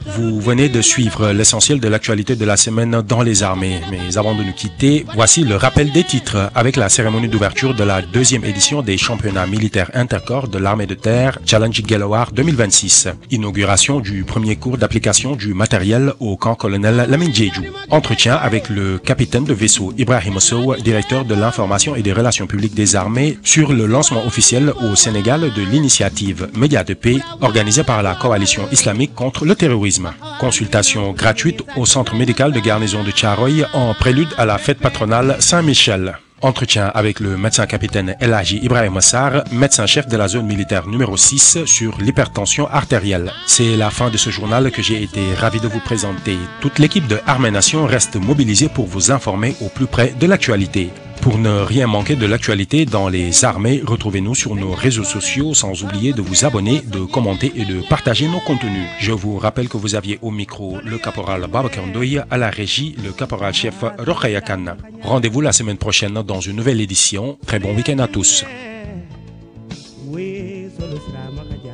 Vous venez de suivre l'essentiel de l'actualité de la semaine dans les armées. Mais avant de nous quitter, voici le rappel des titres avec la cérémonie d'ouverture de la deuxième édition des championnats militaires intercorps de l'armée de terre Challenge Gelawar 2026. Inauguration du premier cours d'application du matériel au camp colonel Lamine Djedjou. Entretien avec le capitaine de vaisseau Ibrahim Sow, directeur de l'information et des relations publiques des armées, sur le lancement officiel au Sénégal de l'initiative Médias de paix organisée par la coalition islamique contre le terrorisme. Consultation gratuite au centre médical de garnison de Thiaroye en prélude à la fête patronale Saint-Michel. Entretien avec le médecin-capitaine El Hadji Ibrahim Sarr, médecin-chef de la zone militaire numéro 6 sur l'hypertension artérielle. C'est la fin de ce journal que j'ai été ravi de vous présenter. Toute l'équipe de Armée Nation reste mobilisée pour vous informer au plus près de l'actualité. Pour ne rien manquer de l'actualité dans les armées, retrouvez-nous sur nos réseaux sociaux sans oublier de vous abonner, de commenter et de partager nos contenus. Je vous rappelle que vous aviez au micro le caporal Babacar Ndoye, à la régie le caporal-chef Rokhaya Kane. Rendez-vous la semaine prochaine dans une nouvelle édition. Très bon week-end à tous.